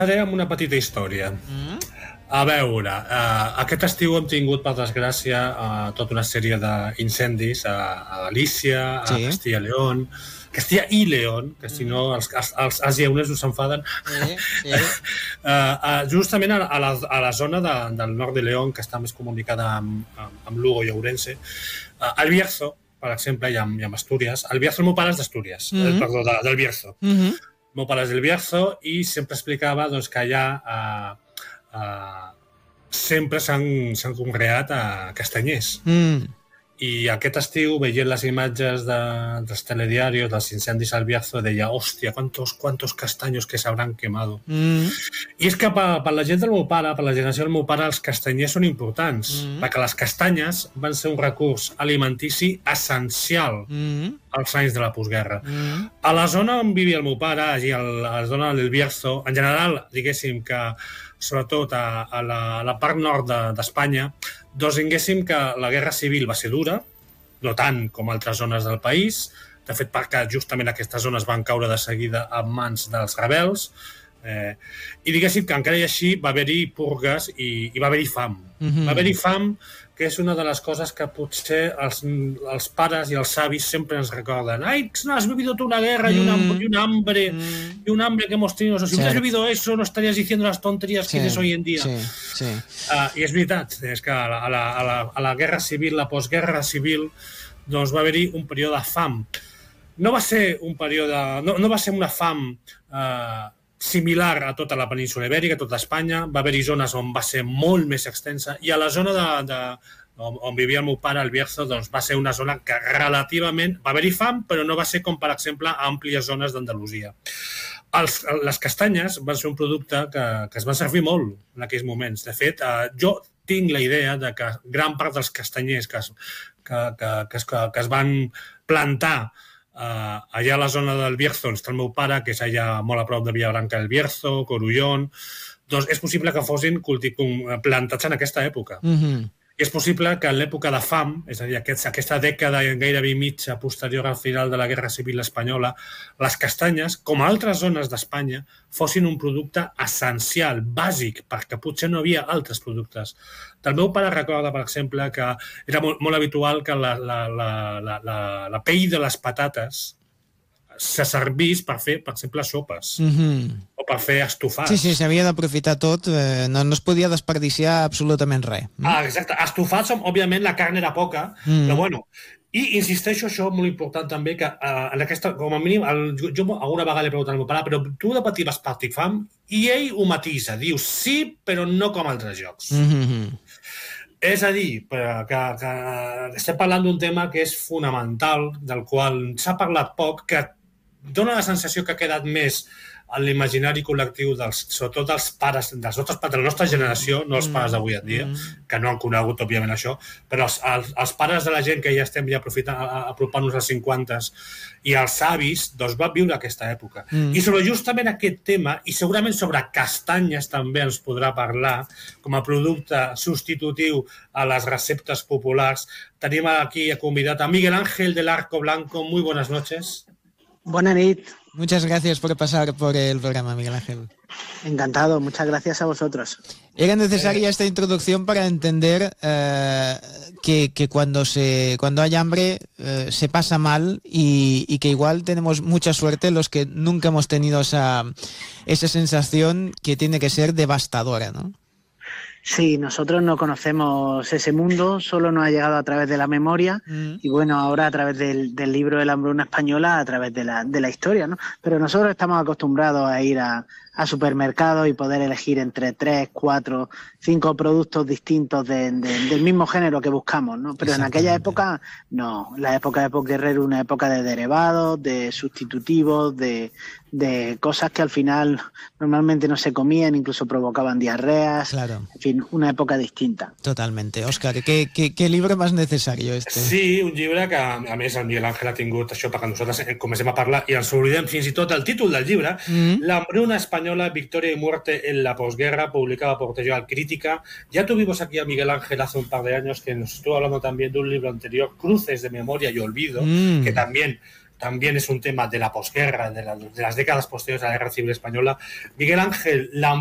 amb una petita història. A veure, aquest estiu hem tingut, per desgràcia, tota una sèrie d'incendis a Galícia, a Castilla i León, que si no els lleoners s'enfaden. Justament a la zona del nord de León, que està més comunicada amb Lugo i Ourense, al Bierzo, per exemple, i amb Astúries. El Bierzo, el meu pare és d'Astúries, perdó, del Bierzo. El meu pare és del Bierzo i sempre explicava que allà sempre s'han conreat castanyers. I aquest estiu, veient les imatges dels telediarios, dels incendis al Bierzo, deia, hòstia, cuántos castaños que s'hauran quemado. I és que per la gent del meu pare, per la generació del meu pare, els castanyers són importants, perquè les castanyes van ser un recurs alimentici essencial als anys de la postguerra. A la zona on vivia el meu pare, allí a la zona del Bierzo, en general, diguéssim que sobretot a la part nord d'Espanya, diguéssim que la guerra civil va ser dura, no tant com altres zones del país, de fet perquè justament aquestes zones van caure de seguida en mans dels rebels, i diguéssim que encara i així va haver-hi purgues i va haver-hi fam. Va haver-hi fam, que és una de les coses que potser els pares i els avis sempre ens recorden. Ai, no has vivido tú una guerra y un hambre que hemos tenido. Si hubieras vivido eso, no estarías diciendo las tonterías que dices hoy en día. I és veritat, és que a la guerra civil, la postguerra civil, doncs va haver-hi un període de fam. No va ser un període... No va ser una fam similar a tota la península ibèrica, a tota Espanya. Va haver-hi zones on va ser molt més extensa i a la zona on vivia el meu pare, al Bierzo, doncs va ser una zona que relativament... Va haver-hi fam, però no va ser com, per exemple, a àmplies zones d'Andalusia. Les castanyes van ser un producte que es van servir molt en aquells moments. De fet, jo tinc la idea de que gran part dels castanyers que es van plantar allà a la zona del Bierzo, on està el meu pare, que és allà molt a prop de Villabranca del Bierzo, Corullón, doncs és possible que fossin plantats en aquesta època. I és possible que en l'època de fam, és a dir, aquesta dècada gairebé mitja posterior al final de la Guerra Civil Espanyola, les castanyes, com a altres zones d'Espanya, fossin un producte essencial, bàsic, perquè potser no hi havia altres productes. El meu pare recorda, per exemple, que era molt habitual que la pell de les patates se servís per fer, per exemple, sopes o per fer estofats. Sí, s'havia d'aprofitar tot, no es podia desperdiciar absolutament res. Exacte, estofats, òbviament la carn era poca, però bueno, i insisteixo, això molt important també, que en aquesta, com a mínim, jo alguna vegada li he preguntat al meu pare, però tu de petit vas partir fam, i ell ho matisa, diu sí, però no com altres llocs. És a dir, que estem parlant d'un tema que és fonamental, del qual s'ha parlat poc, que dona la sensació que ha quedat més en l'imaginari col·lectiu, sobretot dels pares, de la nostra generació, no els pares d'avui en dia, que no han conegut, òbviament, això, però els pares de la gent que ja estem ja apropant-nos als 50 i els avis, doncs van viure aquesta època. I sobre justament aquest tema, i segurament sobre castanyes també ens podrà parlar, com a producte substitutiu a les receptes populars, tenim aquí convidat a Miguel Ángel del Arco Blanco. Muy buenas noches. Buenas nit. Muchas gracias por pasar por el programa, Miguel Ángel. Encantado, muchas gracias a vosotros. Era necesaria esta introducción para entender que cuando hay hambre se pasa mal y que igual tenemos mucha suerte los que nunca hemos tenido esa sensación que tiene que ser devastadora, ¿no? Sí, nosotros no conocemos ese mundo, solo nos ha llegado a través de la memoria y bueno, ahora a través del libro de la hambruna española, a través de la historia, ¿no? Pero nosotros estamos acostumbrados a ir a supermercados y poder elegir entre 3, 4, 5 productos distintos del mismo género que buscamos, ¿no? Pero en aquella época, no. La época de postguerra era una época de derivados, de sustitutivos, de cosas que al final normalmente no se comían, incluso provocaban diarreas. Claro. En fin, una època distinta. Totalmente. Òscar, què llibre més necessari este? Sí, un llibre que, a més, el Miguel Ángel ha tingut això perquè nosaltres comencem a parlar i ens oblidem fins i tot el títol del llibre, La hambruna española, Victoria y muerte en la posguerra, publicado por Editorial Crítica. Ya tuvimos aquí a Miguel Ángel hace un par de años que nos estuvo hablando también de un libro anterior, Cruces de memoria y olvido, que también también es un tema de la posguerra, de las décadas posteriores a la Guerra Civil Española. Miguel Ángel, la